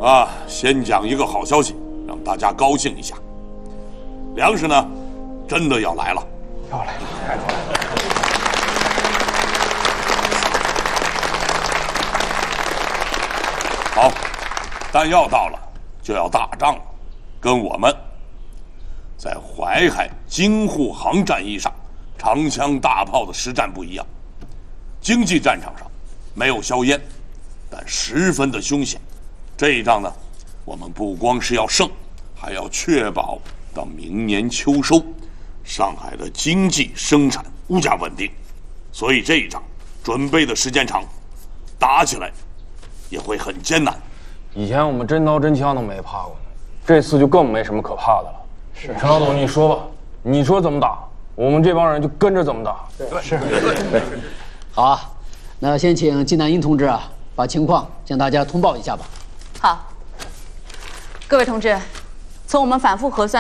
先讲一个好消息，让大家高兴一下。粮食呢，真的要来了。 要来，太好了。 好，弹药到了，就要打仗了。跟我们在淮海京沪杭战役上长枪大炮的实战不一样。经济战场上没有硝烟，但十分的凶险。这一仗呢，我们不光是要胜，还要确保到明年秋收，上海的经济生产物价稳定。所以这一仗准备的时间长，打起来也会很艰难。 以前我们真刀真枪都没怕过呢，这次就更没什么可怕的了。是，陈老总，你说吧，你说怎么打，我们这帮人就跟着怎么打。对，是。 好啊，那先请金南英同志啊，把情况向大家通报一下吧。 好，各位同志，从我们反复核算